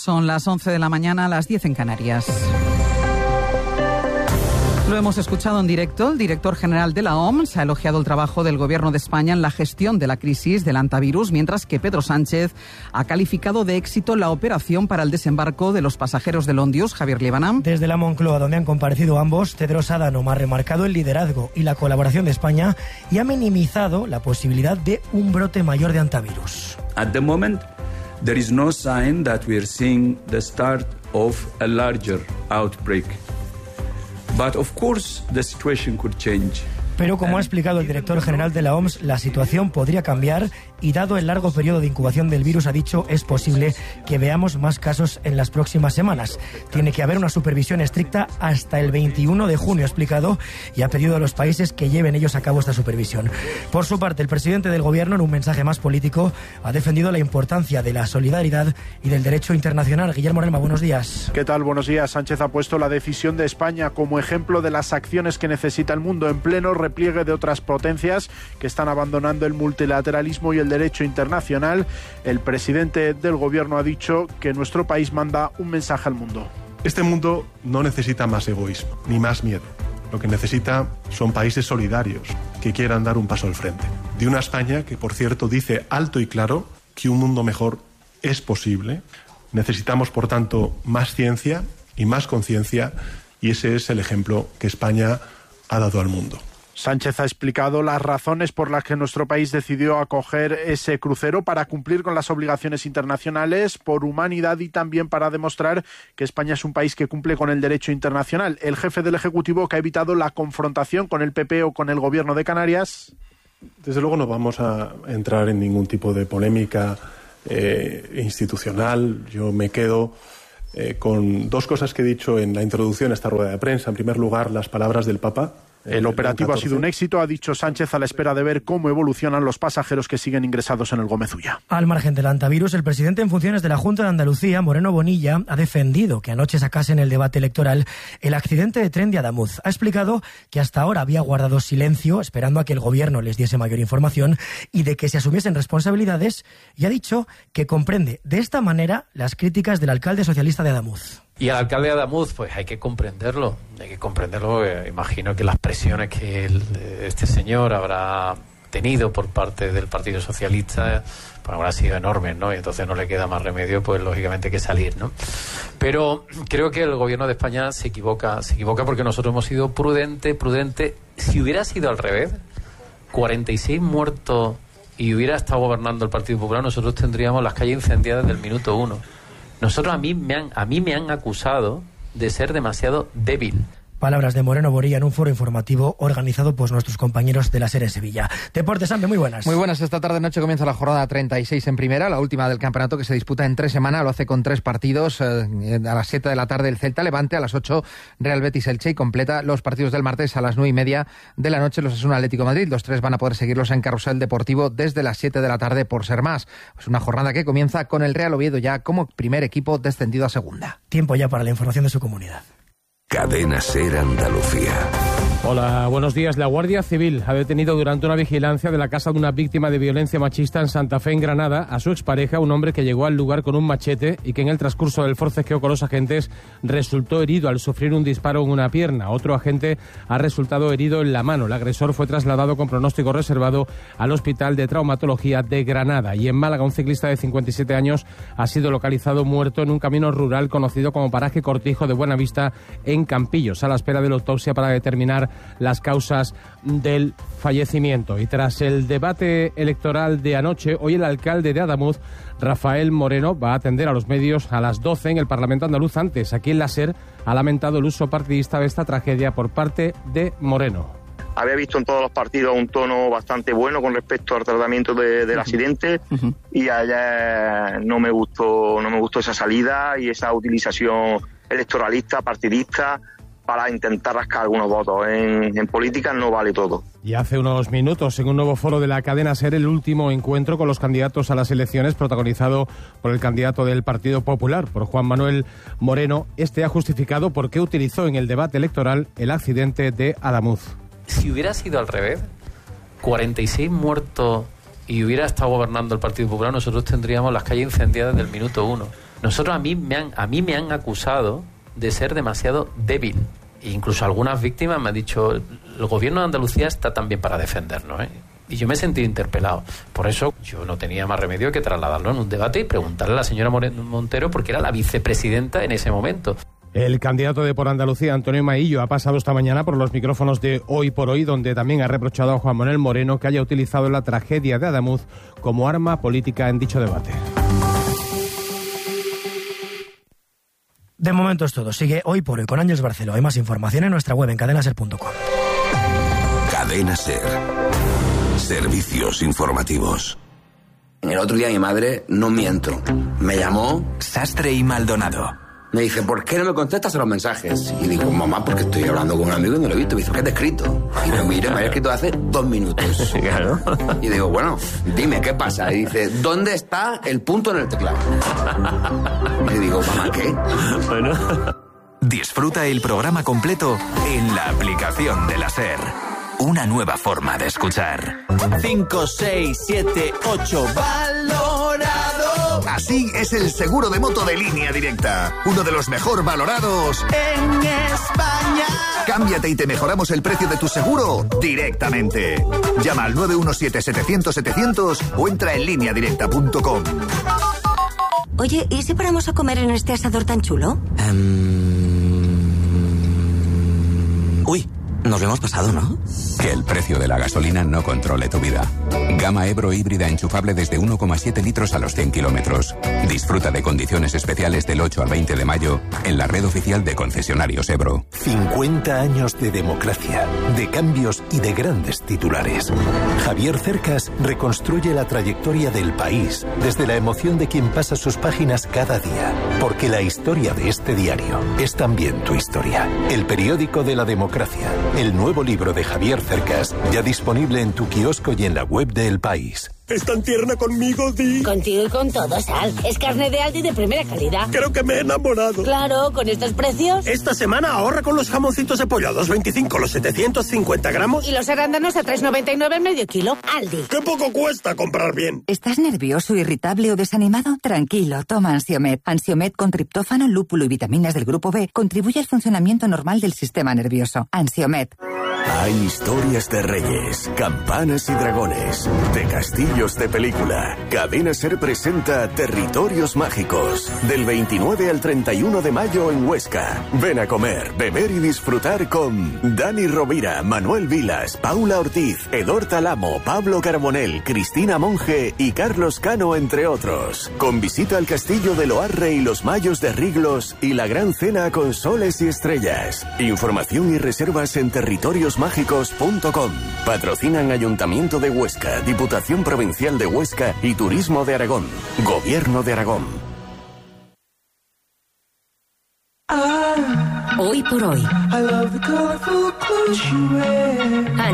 Son las 11 de la mañana, las 10 en Canarias. Lo hemos escuchado en directo. El director general de la OMS ha elogiado el trabajo del Gobierno de España en la gestión de la crisis del hantavirus, mientras que Pedro Sánchez ha calificado de éxito la operación para el desembarco de los pasajeros del Ondius. Javier Líbana. Desde la Moncloa, donde han comparecido ambos, Tedros Adhanom ha remarcado el liderazgo y la colaboración de España y ha minimizado la posibilidad de un brote mayor de hantavirus. At the moment, there is no sign that we are seeing the start of a larger outbreak. But of course, the situation could change. Pero como ha explicado el director general de la OMS, la situación podría cambiar y dado el largo periodo de incubación del virus, ha dicho, es posible que veamos más casos en las próximas semanas. Tiene que haber una supervisión estricta hasta el 21 de junio, ha explicado, y ha pedido a los países que lleven ellos a cabo esta supervisión. Por su parte, el presidente del Gobierno, en un mensaje más político, ha defendido la importancia de la solidaridad y del derecho internacional. Guillermo Relma, buenos días. ¿Qué tal? Buenos días. Sánchez ha puesto la decisión de España como ejemplo de las acciones que necesita el mundo en pleno repliegue de otras potencias que están abandonando el multilateralismo y el derecho internacional. El presidente del Gobierno ha dicho que nuestro país manda un mensaje al mundo. Este mundo no necesita más egoísmo ni más miedo. Lo que necesita son países solidarios que quieran dar un paso al frente. De una España que, por cierto, dice alto y claro que un mundo mejor es posible. Necesitamos, por tanto, más ciencia y más conciencia, y ese es el ejemplo que España ha dado al mundo. Sánchez ha explicado las razones por las que nuestro país decidió acoger ese crucero para cumplir con las obligaciones internacionales, por humanidad y también para demostrar que España es un país que cumple con el derecho internacional. El jefe del Ejecutivo, que ha evitado la confrontación con el PP o con el Gobierno de Canarias. Desde luego no vamos a entrar en ningún tipo de polémica institucional. Yo me quedo con dos cosas que he dicho en la introducción a esta rueda de prensa. En primer lugar, las palabras del Papa. El operativo ha sido un éxito, ha dicho Sánchez, a la espera de ver cómo evolucionan los pasajeros que siguen ingresados en el Gómez Ulla. Al margen del hantavirus, el presidente en funciones de la Junta de Andalucía, Moreno Bonilla, ha defendido que anoche sacase en el debate electoral el accidente de tren de Adamuz. Ha explicado que hasta ahora había guardado silencio, esperando a que el Gobierno les diese mayor información y de que se asumiesen responsabilidades, y ha dicho que comprende de esta manera las críticas del alcalde socialista de Adamuz. Y al alcalde de Adamuz, pues hay que comprenderlo. Imagino que las presiones que este señor habrá tenido por parte del Partido Socialista pues habrán sido enormes, ¿no? Y entonces no le queda más remedio, pues lógicamente, que salir, ¿no? Pero creo que el Gobierno de España se equivoca porque nosotros hemos sido prudente. Si hubiera sido al revés, 46 muertos y hubiera estado gobernando el Partido Popular, nosotros tendríamos las calles incendiadas del minuto 1. A mí me han acusado de ser demasiado débil. Palabras de Moreno Bonilla en un foro informativo organizado por nuestros compañeros de la SER en Sevilla. Deportes, Ambe, muy buenas. Muy buenas. Esta tarde-noche comienza la jornada 36 en primera, la última del campeonato, que se disputa en 3 semanas. Lo hace con 3 partidos. A las 7 de la tarde el Celta Levante, a las 8 Real Betis Elche, y completa los partidos del martes a las 9:30 de la noche los Osasuna Atlético Madrid. Los 3 van a poder seguirlos en Carrusel Deportivo desde las 7 de la tarde, por ser más. Es una jornada que comienza con el Real Oviedo ya como primer equipo descendido a segunda. Tiempo ya para la información de su comunidad. Cadena SER Andalucía. Hola, buenos días. La Guardia Civil ha detenido durante una vigilancia de la casa de una víctima de violencia machista en Santa Fe, en Granada, a su expareja, un hombre que llegó al lugar con un machete y que en el transcurso del forcejeo con los agentes resultó herido al sufrir un disparo en una pierna. Otro agente ha resultado herido en la mano. El agresor fue trasladado con pronóstico reservado al Hospital de Traumatología de Granada. Y en Málaga, un ciclista de 57 años ha sido localizado muerto en un camino rural conocido como Paraje Cortijo de Buenavista, en Campillos, a la espera de la autopsia para determinar las causas del fallecimiento. Y tras el debate electoral de anoche, hoy el alcalde de Adamuz, Rafael Moreno, va a atender a los medios a las 12 en el Parlamento andaluz. Antes, aquí en la SER, ha lamentado el uso partidista de esta tragedia por parte de Moreno. Había visto en todos los partidos un tono bastante bueno con respecto al tratamiento del accidente, y ayer no me gustó esa salida y esa utilización electoralista, partidista, para intentar rascar algunos votos. En política no vale todo. Y hace unos minutos, en un nuevo foro de la cadena SER, el último encuentro con los candidatos a las elecciones, protagonizado por el candidato del Partido Popular, por Juan Manuel Moreno. Este ha justificado por qué utilizó en el debate electoral el accidente de Adamuz. Si hubiera sido al revés, 46 muertos y hubiera estado gobernando el Partido Popular, nosotros tendríamos las calles incendiadas del minuto 1. a mí me han acusado de ser demasiado débil. E incluso algunas víctimas me han dicho, el gobierno de Andalucía está también para defendernos, ¿eh? Y yo me he sentido interpelado. Por eso yo no tenía más remedio que trasladarlo en un debate y preguntarle a la señora Montero, porque era la vicepresidenta en ese momento. El candidato de Por Andalucía, Antonio Maillo, ha pasado esta mañana por los micrófonos de Hoy por Hoy, donde también ha reprochado a Juan Manuel Moreno que haya utilizado la tragedia de Adamuz como arma política en dicho debate. De momento es todo. Sigue Hoy por Hoy con Ángeles Barceló. Hay más información en nuestra web en cadenaser.com. Cadena Ser. Servicios informativos. El otro día mi madre, no miento, me llamó Sastre y Maldonado. Me dice, ¿por qué no me contestas a los mensajes? Y digo, mamá, porque estoy hablando con un amigo y no lo he visto. Me dice, ¿qué te he escrito? Y me mira, me había escrito hace 2 minutos. Claro. Y digo, bueno, dime, ¿qué pasa? Y dice, ¿dónde está el punto en el teclado? Y digo, mamá, ¿qué? Bueno. Disfruta el programa completo en la aplicación de la SER. Una nueva forma de escuchar. 5, 6, 7, 8, valorado. Así es el seguro de moto de Línea Directa. Uno de los mejor valorados en España. Cámbiate y te mejoramos el precio de tu seguro directamente. Llama al 917-700-700 o entra en lineadirecta.com. Oye, ¿y si paramos a comer en este asador tan chulo? Uy, nos lo hemos pasado, ¿no? Que el precio de la gasolina no controle tu vida. Gama Ebro híbrida enchufable desde 1,7 litros a los 100 kilómetros. Disfruta de condiciones especiales del 8 al 20 de mayo en la red oficial de concesionarios Ebro. 50 años de democracia, de cambios y de grandes titulares. Javier Cercas reconstruye la trayectoria del país desde la emoción de quien pasa sus páginas cada día. Porque la historia de este diario es también tu historia. El periódico de la democracia. El nuevo libro de Javier Cercas, ya disponible en tu kiosco y en la web de El País. ¿Es tan tierna conmigo, Di? Contigo y con todo, Sal. Es carne de Aldi de primera calidad. Creo que me he enamorado. Claro, con estos precios. Esta semana ahorra con los jamoncitos de pollo a 2,25 los 750 gramos. Y los arándanos a 3,99 el medio kilo. Aldi. ¡Qué poco cuesta comprar bien! ¿Estás nervioso, irritable o desanimado? Tranquilo, toma Ansiomed. Ansiomed con triptófano, lúpulo y vitaminas del grupo B contribuye al funcionamiento normal del sistema nervioso. Ansiomed. Hay historias de reyes, campanas y dragones, de castillos de película. Cadena Ser presenta Territorios Mágicos, del 29 al 31 de mayo en Huesca. Ven a comer, beber y disfrutar con Dani Rovira, Manuel Vilas, Paula Ortiz, Edor Talamo, Pablo Carbonell, Cristina Monge y Carlos Cano, entre otros. Con visita al castillo de Loarre y los Mayos de Riglos y la gran cena con soles y estrellas. Información y reservas en territoriosmágicos.com. Patrocinan Ayuntamiento de Huesca, Diputación Provincial de Huesca y Turismo de Aragón. Gobierno de Aragón. Hoy por Hoy.